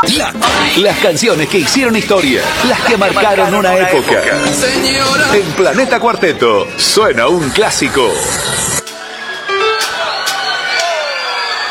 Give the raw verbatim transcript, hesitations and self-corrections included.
La- las canciones que hicieron historia, las que marcaron una época. En Planeta Cuarteto suena un clásico.